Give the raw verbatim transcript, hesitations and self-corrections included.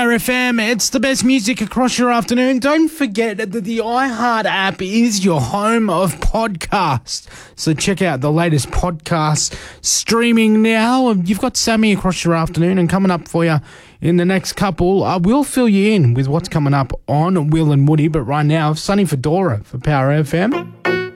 Power F M. It's the best music across your afternoon. Don't forget that the iHeart app is your home of podcasts. So check out the latest podcasts streaming now. You've got Sammy across your afternoon, and coming up for you in the next couple, I will fill you in with what's coming up on Will and Woody. But right now, Sonny Fedora for Power F M.